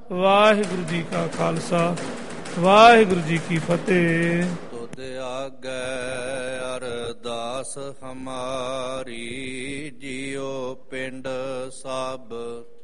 ਵਾਹਿਗੁਰੂ ਜੀ ਕਾ ਖਾਲਸਾ ਵਾਹਿਗੁਰੂ ਜੀ ਕੀ ਫਤਿਹ। ਤੁਧ ਆਗੈ ਅਰਦਾਸ ਹਮਾਰੀ, ਜਿਉ ਪਿੰਡ ਸਭ